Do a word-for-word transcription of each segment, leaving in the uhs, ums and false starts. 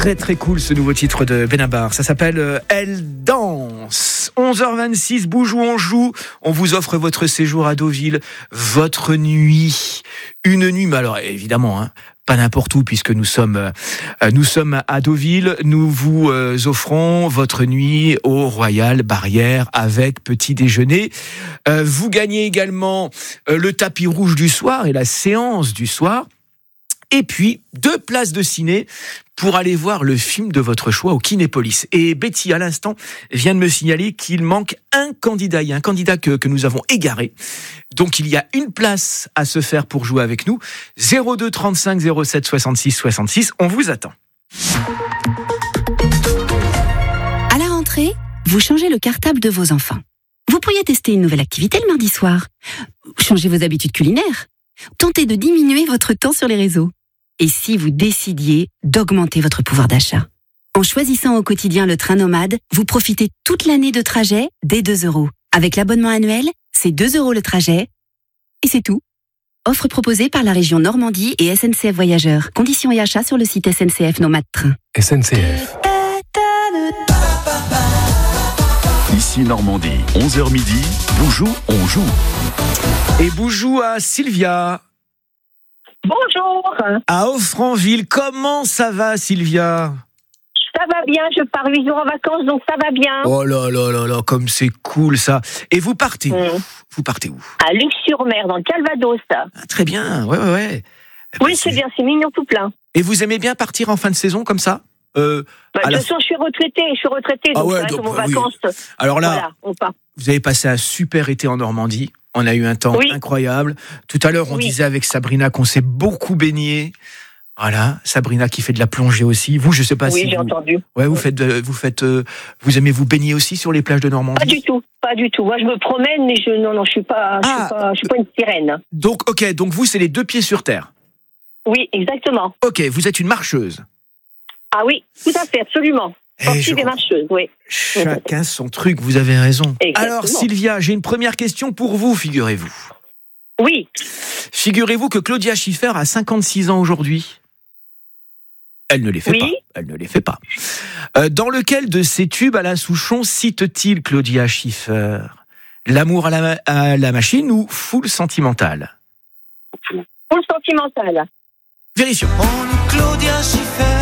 Très très cool ce nouveau titre de Benabar. Ça s'appelle euh, Elle danse. onze heures vingt-six, Bouge ou on joue. On vous offre votre séjour à Deauville, votre nuit. Une nuit, mais alors évidemment, hein, pas n'importe où, puisque nous sommes, euh, nous sommes à Deauville. Nous vous euh, offrons votre nuit au Royal Barrière avec petit déjeuner. Euh, vous gagnez également euh, le tapis rouge du soir et la séance du soir. Et puis, deux places de ciné pour aller voir le film de votre choix au Kinépolis. Et Betty, à l'instant, vient de me signaler qu'il manque un candidat. Il y a un candidat que, que nous avons égaré. Donc, il y a une place à se faire pour jouer avec nous. zéro deux trente-cinq zéro sept soixante-six soixante-six. On vous attend. À la rentrée, vous changez le cartable de vos enfants. Vous pourriez tester une nouvelle activité le mardi soir. Changez vos habitudes culinaires. Tentez de diminuer votre temps sur les réseaux. Et si vous décidiez d'augmenter votre pouvoir d'achat? En choisissant au quotidien le train nomade, vous profitez toute l'année de trajet dès deux euros. Avec l'abonnement annuel, c'est deux euros le trajet. Et c'est tout. Offre proposée par la région Normandie et S N C F Voyageurs. Conditions et achats sur le site S N C F Nomade Train. S N C F. Ici Normandie, onze heures midi, Boujou, on joue. Et Boujou à Sylvia. Bonjour. À Offranville. Comment ça va, Sylvia? Ça va bien, je pars huit jours en vacances, donc ça va bien. Oh là là là là, comme c'est cool ça. Et vous partez où? Mmh. Vous partez où? À Luc-sur-Mer, dans le Calvados. Ah, très bien, ouais, ouais, ouais. Eh ben, Oui, c'est bien, c'est mignon tout plein. Et vous aimez bien partir en fin de saison comme ça? euh, Bah, de la... toute façon, je suis retraitée, je suis retraitée, Ah donc ouais, ça reste donc, mon bah, oui. vacances. Alors là, Voilà, on part. vous avez passé un super été en Normandie. On a eu un temps Oui. incroyable. Tout à l'heure, on Oui. disait avec Sabrina qu'on s'est beaucoup baigné. Voilà, Sabrina qui fait de la plongée aussi. Vous, je sais pas Oui, si j'ai vous... entendu. Ouais, vous faites, de- vous faites, euh, vous aimez vous baigner aussi sur les plages de Normandie? Pas du tout, pas du tout. Moi, je me promène, mais je, non, non, je suis pas, je Ah. suis pas, je suis pas une sirène. Donc, ok, donc vous, c'est les deux pieds sur terre. Oui, exactement. Ok, vous êtes une marcheuse. Ah oui, tout à fait, absolument. Eh, Sportive je et marcheuse, oui. Chacun son truc, vous avez raison. Exactement. Alors, Sylvia, j'ai une première question pour vous, figurez-vous. Oui, Figurez-vous que Claudia Schiffer a cinquante-six ans aujourd'hui. Elle ne les fait Oui. pas. Elle ne les fait pas. Euh, dans lequel de ces tubes Alain Souchon cite-t-il Claudia Schiffer? L'amour à la, ma- à la machine ou Foule sentimentale? pour le sentimental. Vérifions. On est Claudia Schiffer,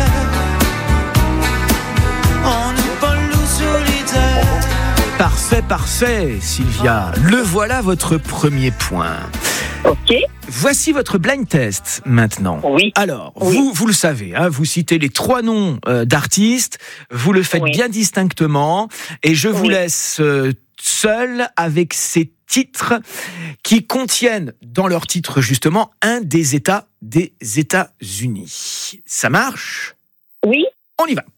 on est pas loup solitaire. Parfait, parfait, Sylvia. Le voilà votre premier point. Ok, Voici votre blind test maintenant. oui. Alors, Oui. vous, vous le savez, hein, vous citez les trois noms euh, d'artistes, vous le faites Oui. bien distinctement, et je vous Oui. laisse euh, seul avec ces titres qui contiennent dans leur titre justement un des États des États-Unis. Ça marche? Oui, On y va.